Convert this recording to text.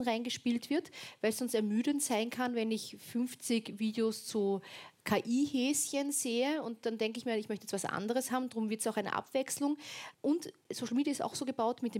reingespielt wird, weil es sonst ermüdend sein kann, wenn ich 50 Videos zu KI-Häschen sehe und dann denke ich mir, ich möchte jetzt was anderes haben, darum wird es auch eine Abwechslung. Und Social Media ist auch so gebaut mit